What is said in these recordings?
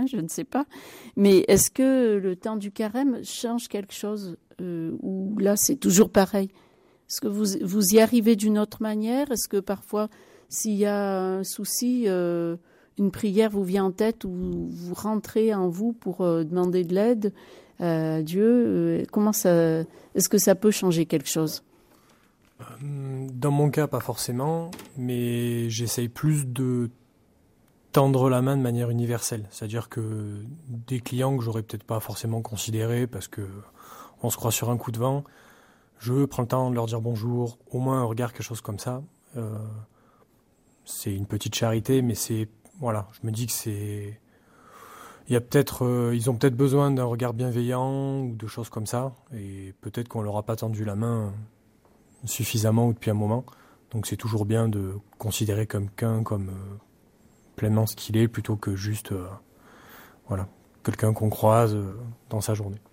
je ne sais pas. Mais est-ce que le temps du carême change quelque chose ou là, c'est toujours pareil? Est-ce que vous y arrivez d'une autre manière? Est-ce que parfois, s'il y a un souci, une prière vous vient en tête ou vous rentrez en vous pour demander de l'aide à Dieu? Est-ce que ça peut changer quelque chose? Dans mon cas, pas forcément, mais j'essaye plus de tendre la main de manière universelle. C'est-à-dire que des clients que j'aurais peut-être pas forcément considérés parce que on se croit sur un coup de vent, je prends le temps de leur dire bonjour, au moins un regard, quelque chose comme ça. C'est une petite charité, mais voilà, je me dis que il y a peut-être, ils ont peut-être besoin d'un regard bienveillant ou de choses comme ça, et peut-être qu'on leur a pas tendu la main suffisamment ou depuis un moment. Donc c'est toujours bien de considérer quelqu'un comme pleinement ce qu'il est, plutôt que juste voilà, quelqu'un qu'on croise dans sa journée.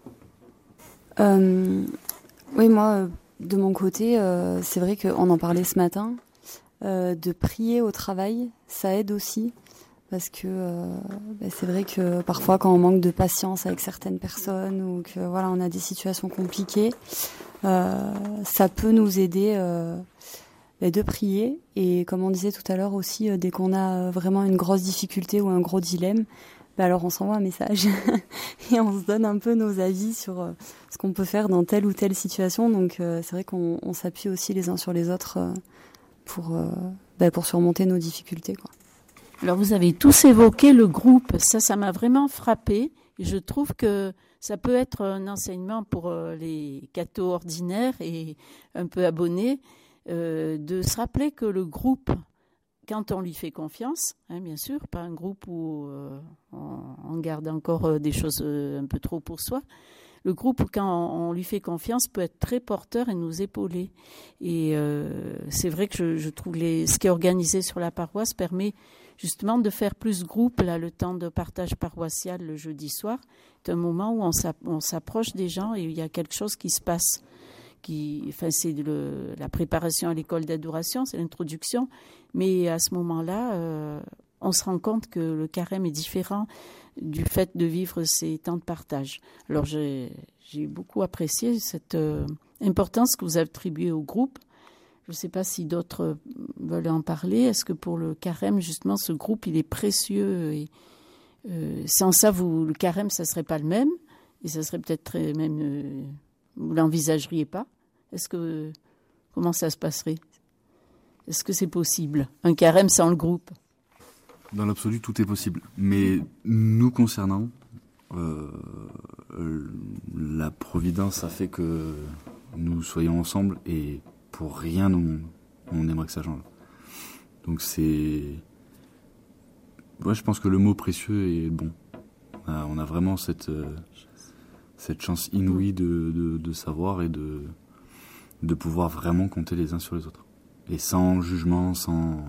Oui, moi, de mon côté, c'est vrai qu'on en parlait ce matin, de prier au travail, ça aide aussi, parce que c'est vrai que parfois quand on manque de patience avec certaines personnes ou que voilà, on a des situations compliquées, ça peut nous aider de prier. Et comme on disait tout à l'heure aussi, dès qu'on a vraiment une grosse difficulté ou un gros dilemme, alors on s'envoie un message et on se donne un peu nos avis sur ce qu'on peut faire dans telle ou telle situation. Donc c'est vrai qu'on s'appuie aussi les uns sur les autres pour surmonter nos difficultés, quoi. Alors vous avez tous évoqué le groupe, ça m'a vraiment frappé. Je trouve que ça peut être un enseignement pour les cathos ordinaires et un peu abonnés, de se rappeler que le groupe, quand on lui fait confiance, bien sûr, pas un groupe où on garde encore des choses un peu trop pour soi. Le groupe, quand on lui fait confiance, peut être très porteur et nous épauler. Et c'est vrai que je trouve ce qui est organisé sur la paroisse permet justement de faire plus groupe. Là, le temps de partage paroissial le jeudi soir, c'est un moment où on s'approche des gens et il y a quelque chose qui se passe. C'est la préparation à l'école d'adoration, c'est l'introduction. Mais à ce moment-là, on se rend compte que le carême est différent du fait de vivre ces temps de partage. Alors j'ai beaucoup apprécié cette importance que vous attribuez au groupe. Je ne sais pas si d'autres veulent en parler. Est-ce que pour le carême, justement, ce groupe, il est précieux et sans ça, le carême, ça ne serait pas le même et ça serait peut-être même... vous ne l'envisageriez pas? Comment ça se passerait? Est-ce que c'est possible, un carême sans le groupe? Dans l'absolu, tout est possible. Mais nous concernant, la Providence a fait que nous soyons ensemble et pour rien au monde, on aimerait que ça change. Donc je pense que le mot précieux est bon. On a vraiment cette chance inouïe de savoir et de pouvoir vraiment compter les uns sur les autres. Et sans jugement, sans...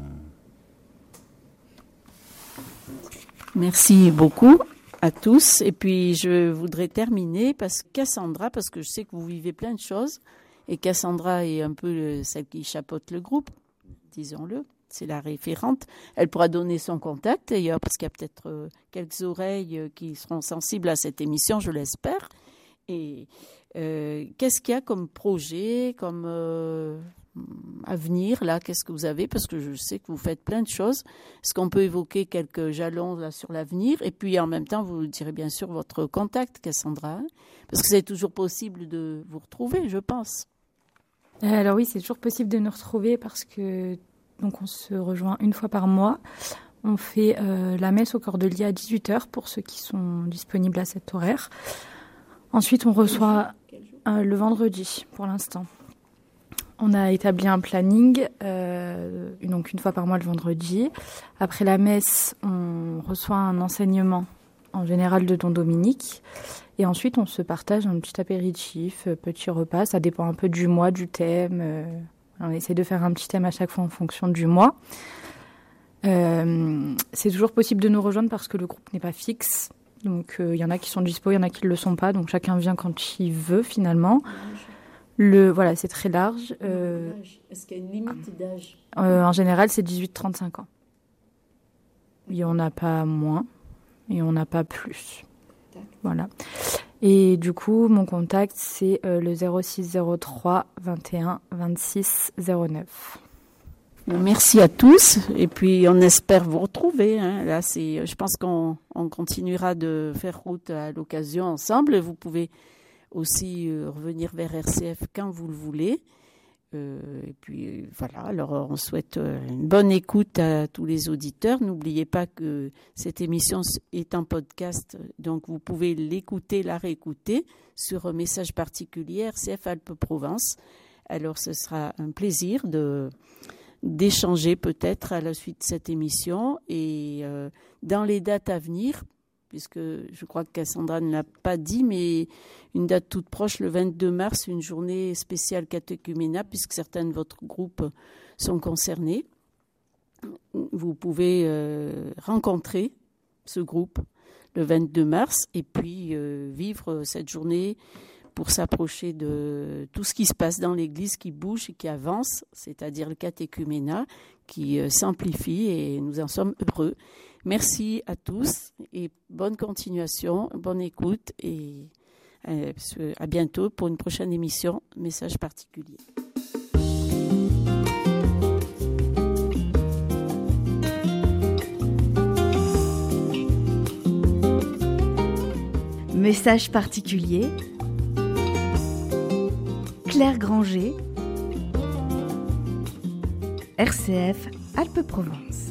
Merci beaucoup à tous. Et puis, je voudrais terminer parce que je sais que vous vivez plein de choses, et Cassandra est un peu celle qui chapeaute le groupe, disons-le. C'est la référente. Elle pourra donner son contact, d'ailleurs, parce qu'il y a peut-être quelques oreilles qui seront sensibles à cette émission, je l'espère. Et qu'est-ce qu'il y a comme projet, comme avenir, là? Qu'est-ce que vous avez? Parce que je sais que vous faites plein de choses. Est-ce qu'on peut évoquer quelques jalons là, sur l'avenir? Et puis, en même temps, vous direz bien sûr votre contact, Cassandra, parce que c'est toujours possible de vous retrouver, je pense. Alors oui, c'est toujours possible de nous retrouver parce que donc on se rejoint une fois par mois. On fait la messe au Cordelier à 18h pour ceux qui sont disponibles à cet horaire. Ensuite, on reçoit le vendredi pour l'instant. On a établi un planning, donc une fois par mois le vendredi. Après la messe, on reçoit un enseignement, en général de Don Dominique. Et ensuite, on se partage un petit apéritif, petit repas. Ça dépend un peu du mois, du thème. On essaie de faire un petit thème à chaque fois en fonction du mois. C'est toujours possible de nous rejoindre parce que le groupe n'est pas fixe. Donc, il y en a qui sont dispo, il y en a qui ne le sont pas. Donc, chacun vient quand il veut, finalement. Voilà, c'est très large. Est-ce qu'il y a une limite d'âge? En général, c'est 18-35 ans. Il n'y en a pas moins. et on n'a pas plus. Voilà. Et du coup, mon contact, c'est le 0603 21 26 09. Merci à tous, et puis on espère vous retrouver. Là, je pense qu'on continuera de faire route à l'occasion ensemble. Vous pouvez aussi revenir vers RCF quand vous le voulez. Et puis voilà, alors on souhaite une bonne écoute à tous les auditeurs. N'oubliez pas que cette émission est en podcast, donc vous pouvez l'écouter, la réécouter sur un message particulier RCF Alpes-Provence. Alors ce sera un plaisir d'échanger peut-être à la suite de cette émission et dans les dates à venir, puisque je crois que Cassandra ne l'a pas dit, mais une date toute proche, le 22 mars, une journée spéciale catéchuménat, puisque certains de votre groupe sont concernés. Vous pouvez rencontrer ce groupe le 22 mars et puis vivre cette journée pour s'approcher de tout ce qui se passe dans l'Église, qui bouge et qui avance, c'est-à-dire le catéchuménat, qui s'amplifie, et nous en sommes heureux. Merci à tous et bonne continuation, bonne écoute, et à bientôt pour une prochaine émission Message particulier. Message particulier, Claire Granger, RCF Alpes-Provence.